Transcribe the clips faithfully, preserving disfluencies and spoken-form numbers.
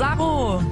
Saro.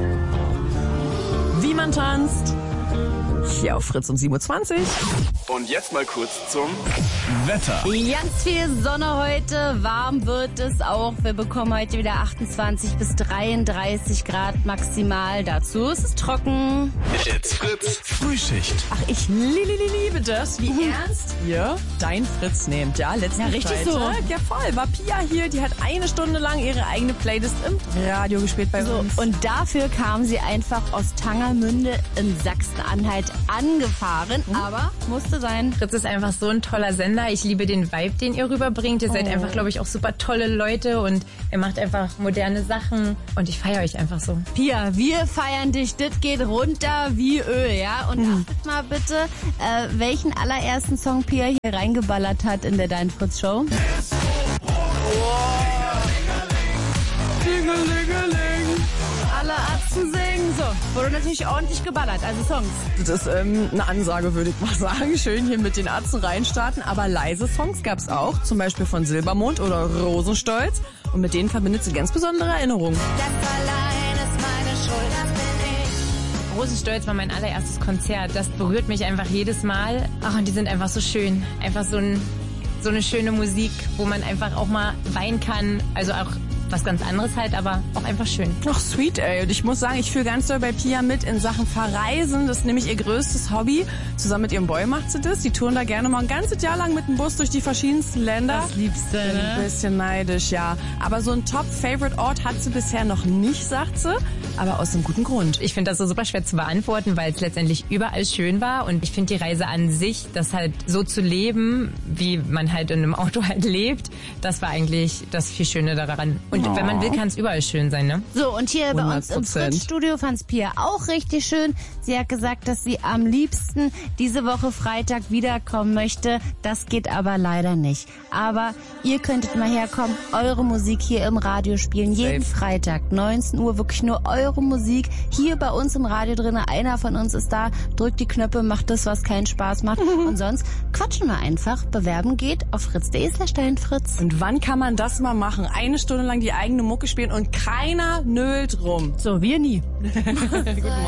Wie man tanzt. Hier auf Fritz um sieben Uhr zwanzig. Und jetzt mal kurz zum Wetter. Ganz viel Sonne heute, warm wird es auch. Wir bekommen heute wieder achtundzwanzig bis dreiunddreißig Grad maximal. Dazu ist es trocken. It's Fritz Frühschicht. Ach, ich li li li liebe das. Wie ernst ihr dein Fritz nehmt. Ja, letzten Ja, richtig Freitag. so. Ja, voll. War Pia hier, die hat eine Stunde lang ihre eigene Playlist im Radio gespielt bei So, uns. und dafür kam sie einfach aus Tangermünde in Sachsen-Anhalt angefahren. Aber musste sein. Fritz ist einfach so ein toller Sender. Ich liebe den Vibe, den ihr rüberbringt. Ihr seid Oh. einfach, glaube ich, auch super tolle Leute und ihr macht einfach moderne Sachen und ich feiere euch einfach so. Pia, wir feiern dich. Das geht runter wie Öl, ja? Und Mhm. achtet mal bitte, äh, welchen allerersten Song Pia hier reingeballert hat in der Dein Fritz Show. Alle Atzen singen. So, wurde natürlich ordentlich geballert, also Songs. Das ist ähm, eine Ansage, würde ich mal sagen. Schön hier mit den Atzen reinstarten. Aber leise Songs gab's auch. Zum Beispiel von Silbermond oder Rosenstolz. Und mit denen verbindet sie ganz besondere Erinnerungen. Das allein ist meine Schuld, das bin ich. Rosenstolz war mein allererstes Konzert. Das berührt mich einfach jedes Mal. Ach, und die sind einfach so schön. Einfach so, ein, so eine schöne Musik, wo man einfach auch mal weinen kann. Also auch was ganz anderes halt, aber auch einfach schön. Ach, sweet, ey. Und ich muss sagen, ich fühle ganz doll bei Pia mit in Sachen Verreisen. Das ist nämlich ihr größtes Hobby. Zusammen mit ihrem Boy macht sie das. Die touren da gerne mal ein ganzes Jahr lang mit dem Bus durch die verschiedensten Länder. Das Liebste, Bin ein ne? bisschen neidisch, ja. Aber so ein Top-Favorite-Ort hat sie bisher noch nicht, sagt sie. Aber aus einem guten Grund. Ich finde das so super schwer zu beantworten, weil es letztendlich überall schön war und ich finde die Reise an sich, das halt so zu leben, wie man halt in einem Auto halt lebt, das war eigentlich das viel Schöne daran. Und Oh. wenn man will, kann es überall schön sein, ne? So, und hier bei uns im hundert Prozent. Fritz-Studio fand's Pia auch richtig schön. Sie hat gesagt, dass sie am liebsten diese Woche Freitag wiederkommen möchte. Das geht aber leider nicht. Aber ihr könntet mal herkommen, eure Musik hier im Radio spielen. Jeden Safe. Freitag, neunzehn Uhr, wirklich nur eure Musik. Hier bei uns im Radio drin. Einer von uns ist da, drückt die Knöpfe, macht das, was keinen Spaß macht. Und sonst quatschen wir einfach. Bewerben geht auf fritz.de slash deinfritz. Und wann kann man das mal machen? Eine Stunde lang die eigene Mucke spielen und keiner nölt rum. So, wir nie.